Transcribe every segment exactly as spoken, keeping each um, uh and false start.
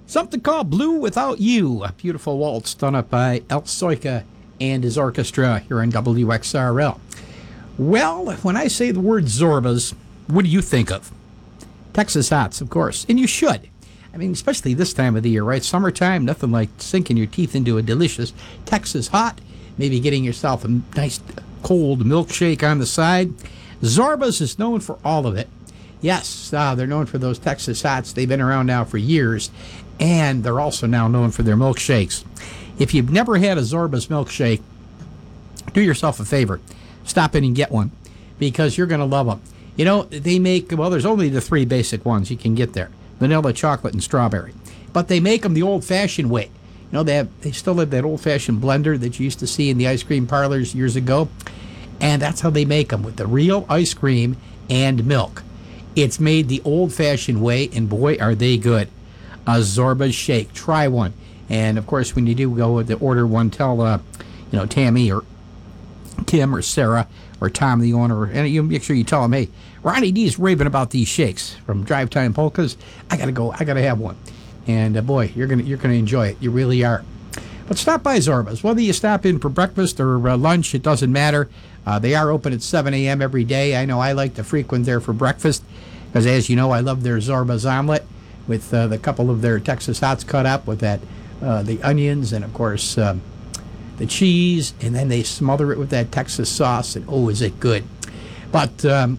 Something called Blue Without You, a beautiful waltz done up by El Soika and his orchestra here on W X R L. Well, when I say the word Zorbas, what do you think of? Texas Hots, of course, and you should. I mean, especially this time of the year, right? Summertime, nothing like sinking your teeth into a delicious Texas Hot, maybe getting yourself a nice cold milkshake on the side. Zorbas is known for all of it. Yes, uh, they're known for those Texas Hots. They've been around now for years, and they're also now known for their milkshakes. If you've never had a Zorbas milkshake, do yourself a favor. Stop in and get one, because you're going to love them. You know, they make, well, there's only the three basic ones you can get there. Vanilla, chocolate, and strawberry. But they make them the old-fashioned way. You know, they have, they still have that old-fashioned blender that you used to see in the ice cream parlors years ago. And that's how they make them, with the real ice cream and milk. It's made the old-fashioned way, and boy, are they good. A Zorbas shake. Try one. And, of course, when you do go to order one, tell, uh, you know, Tammy or Kim or Sarah or Tom, the owner, and you make sure you tell them, hey, Ronnie D's raving about these shakes from Drive Time Polkas. I got to go. I got to have one. And, uh, boy, you're going you're gonna enjoy it. You really are. But stop by Zorbas. Whether you stop in for breakfast or uh, lunch, it doesn't matter. Uh, they are open at seven a.m. every day. I know I like to frequent there for breakfast because, as you know, I love their Zorbas omelet with uh, the couple of their Texas Hots cut up with that, uh, the onions and, of course, um, the cheese, and then they smother it with that Texas sauce, and oh, is it good. But um,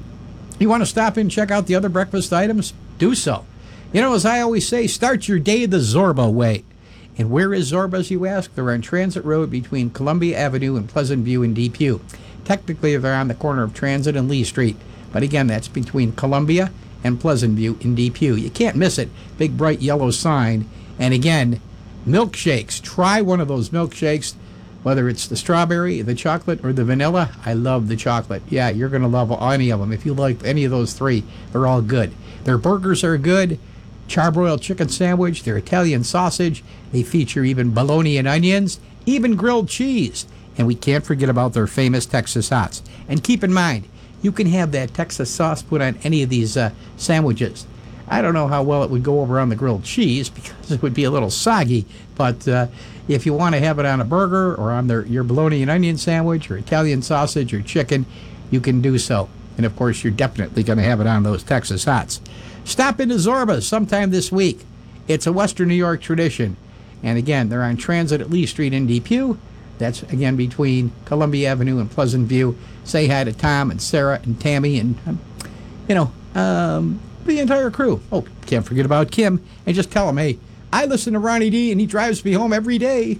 you want to stop in and check out the other breakfast items? Do so. You know, as I always say, start your day the Zorba way. And where is Zorbas, you ask? They're on Transit Road between Columbia Avenue and Pleasant View in Depew. Technically, they're on the corner of Transit and Lee Street. But again, that's between Columbia and Pleasant View in Depew. You can't miss it. Big, bright yellow sign. And again, milkshakes. Try one of those milkshakes, whether it's the strawberry, the chocolate, or the vanilla. I love the chocolate. Yeah, you're going to love any of them. If you like any of those three, they're all good. Their burgers are good. Charbroiled chicken sandwich, their Italian sausage. They feature even bologna and onions, even grilled cheese. And we can't forget about their famous Texas Hots. And keep in mind, you can have that Texas sauce put on any of these uh, sandwiches. I don't know how well it would go over on the grilled cheese because it would be a little soggy. But uh, if you want to have it on a burger or on their, your bologna and onion sandwich or Italian sausage or chicken, you can do so. And, of course, you're definitely going to have it on those Texas Hots. Stop into Zorbas sometime this week. It's a Western New York tradition. And, again, they're on Transit at Lee Street in Depew. That's, again, between Columbia Avenue and Pleasant View. Say hi to Tom and Sarah and Tammy and, um, you know, um, the entire crew. Oh, can't forget about Kim. And just tell them, hey, I listen to Ronnie D, and he drives me home every day.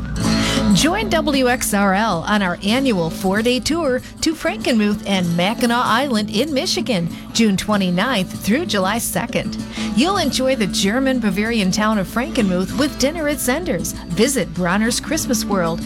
Join W X R L on our annual four-day tour to Frankenmuth and Mackinac Island in Michigan, June twenty-ninth through July second. You'll enjoy the German Bavarian town of Frankenmuth with dinner at Zender's. Visit Bronner's Christmas World